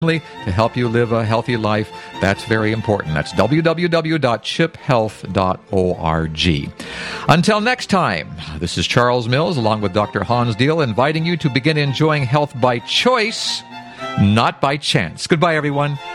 to help you live a healthy life. That's very important. That's www.chiphealth.org. Until next time, this is Charles Mills along with Dr. Hans Deal inviting you to begin enjoying health by choice, not by chance. Goodbye, everyone.